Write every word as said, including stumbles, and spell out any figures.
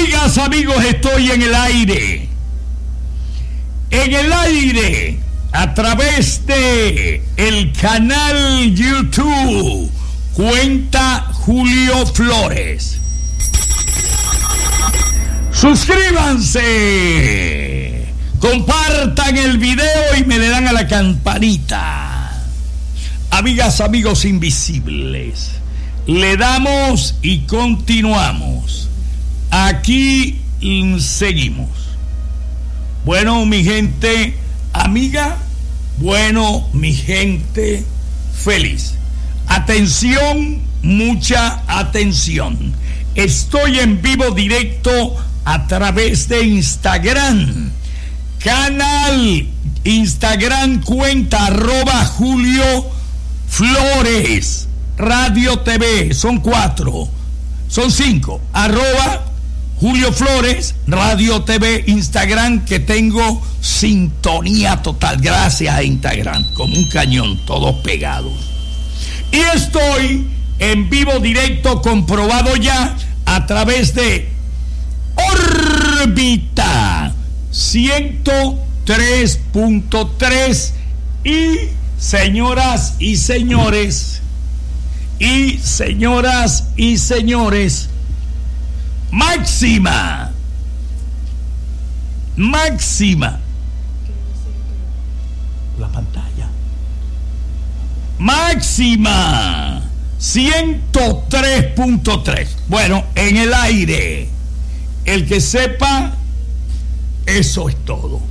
Amigas, amigos, estoy en el aire. En el aire, a través de el canal YouTube, Cuenta Julio Flores. Suscríbanse, compartan el video y me le dan a la campanita. Amigas, amigos invisibles, le damos y continuamos. Aquí seguimos. Bueno, mi gente amiga, bueno, mi gente feliz. Atención, mucha atención. Estoy en vivo directo a través de Instagram. Canal Instagram, cuenta arroba Julio Flores Radio T V. Son cuatro, son cinco. Arroba Julio Flores Radio T V, Instagram, que tengo sintonía total. Gracias a Instagram, como un cañón, todos pegados. Y estoy en vivo directo, comprobado ya, a través de Órbita ciento tres punto tres. Y señoras y señores, y señoras y señores, Máxima, Máxima, la pantalla, Máxima ciento tres punto tres. Bueno, en el aire, el que sepa, eso es todo.